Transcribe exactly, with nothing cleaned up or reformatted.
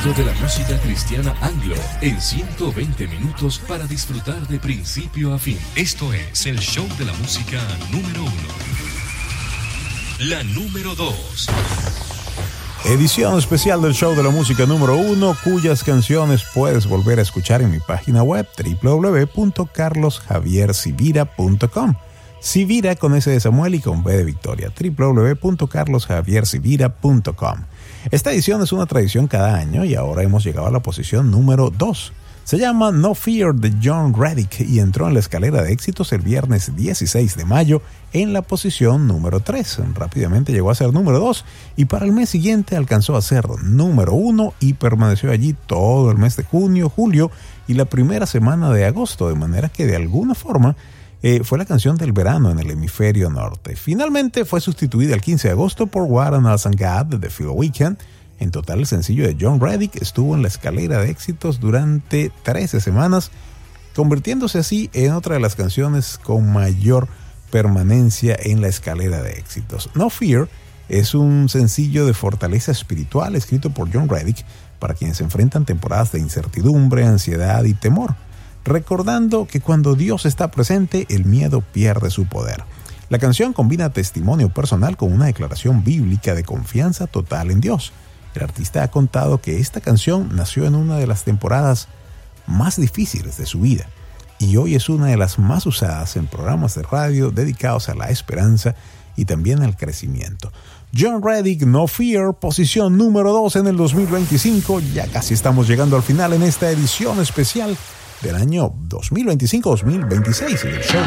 mundo de la música cristiana anglo en ciento veinte minutos para disfrutar de principio a fin. Esto es el show de la música número uno. La número dos. Edición especial del show de la música número uno, cuyas canciones puedes volver a escuchar en mi página web doble u doble u doble u punto carlos javier sivira punto com. Sivira con S de Samuel y con B de Victoria. doble u doble u doble u punto carlos javier sivira punto com. Esta edición es una tradición cada año y ahora hemos llegado a la posición número dos. Se llama No Fear de John Reddick y entró en la escalera de éxitos el viernes dieciséis de mayo en la posición número tres. Rápidamente llegó a ser número dos y para el mes siguiente alcanzó a ser número uno y permaneció allí todo el mes de junio, julio y la primera semana de agosto, de manera que de alguna forma eh, fue la canción del verano en el hemisferio norte. Finalmente fue sustituida el quince de agosto por What an Awesome God de The Phil Weekend. En total, el sencillo de John Reddick estuvo en la escalera de éxitos durante trece semanas, convirtiéndose así en otra de las canciones con mayor permanencia en la escalera de éxitos. No Fear es un sencillo de fortaleza espiritual escrito por John Reddick para quienes enfrentan temporadas de incertidumbre, ansiedad y temor, recordando que cuando Dios está presente, el miedo pierde su poder. La canción combina testimonio personal con una declaración bíblica de confianza total en Dios. El artista ha contado que esta canción nació en una de las temporadas más difíciles de su vida y hoy es una de las más usadas en programas de radio dedicados a la esperanza y también al crecimiento. John Reddick, No Fear, posición número dos en el dos mil veinticinco. Ya casi estamos llegando al final en esta edición especial del año dos mil veinticinco dos mil veintiséis del show